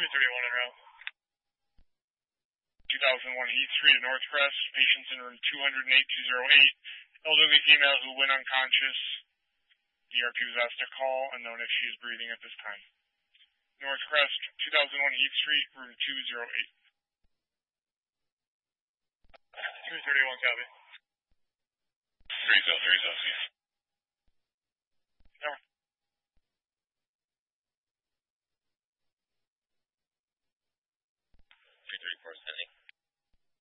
331 en route. 2001 Heath Street at Northcrest. Patients in room 208-208. Elderly female who went unconscious. DRP was asked to call, unknown if she is breathing at this time. Northcrest, 2001 Heath Street, room 208. 331 copy. 3030, please. Over. 334 sending.